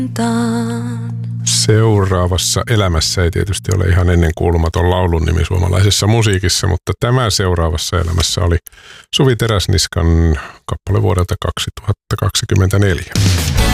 Seuraavassa elämässä ei tietysti ole ihan ennenkuulumaton laulun nimi suomalaisessa musiikissa, mutta tämä seuraavassa elämässä oli Suvi Teräsniskan kappale vuodelta 2024.